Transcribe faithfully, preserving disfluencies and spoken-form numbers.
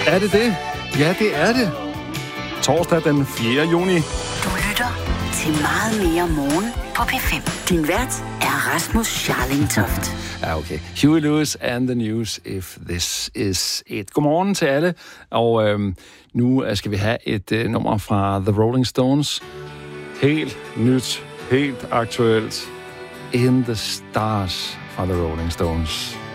Er det det? Ja, det er det. Torsdag den fjerde juni. Du lytter til Meget mere morgen på P fem. Din vært er Rasmus Scharlingtoft. Ja, okay. Huey Lewis and the News, if this is it. Godmorgen til alle, og øhm, nu skal vi have et øh, nummer fra The Rolling Stones. Helt nyt, helt aktuelt. In the Stars fra The Rolling Stones.